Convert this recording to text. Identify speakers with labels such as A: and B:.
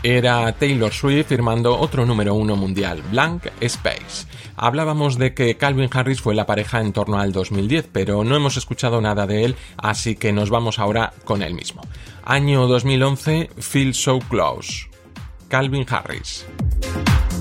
A: Era Taylor Swift firmando otro número 1 mundial, Blank Space. Hablábamos de que Calvin Harris fue la pareja en torno al 2010, pero no hemos escuchado nada de él, así que nos vamos ahora con él mismo. Año 2011, Feel So Close, Calvin Harris.